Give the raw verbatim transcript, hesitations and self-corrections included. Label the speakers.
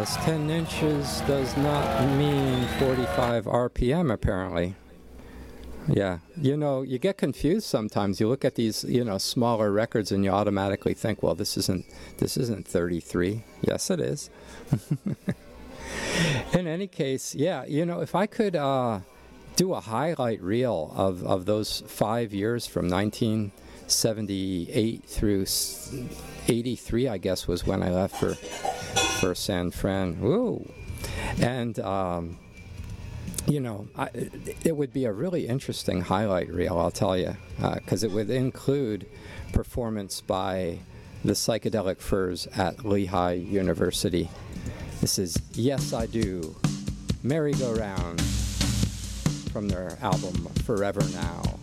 Speaker 1: plus ten inches does not mean forty-five R P M, apparently. Yeah, you know, you get confused sometimes. You look at these, you know, smaller records and you automatically think, well, this isn't, this isn't thirty-three. Yes, it is. In any case, yeah, you know, if I could uh, do a highlight reel of, of those five years from nineteen seventy-eight through eighty-three, I guess, was when I left for for San Fran. Woo! And, um, you know, I, it would be a really interesting highlight reel, I'll tell you, because uh, it would include performance by the Psychedelic Furs at Lehigh University. This is Yes I Do, Merry Go Round, from their album Forever Now.